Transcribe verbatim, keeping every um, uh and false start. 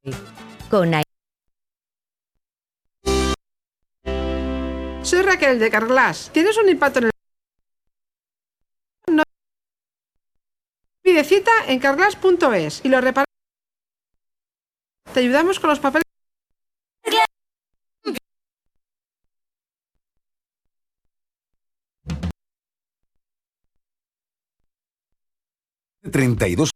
Con A- Soy Raquel de Carglass. ¿Tienes un impacto en el... No. Pide cita en carglass punto es y lo reparamos. Te ayudamos con los papeles. treinta y dos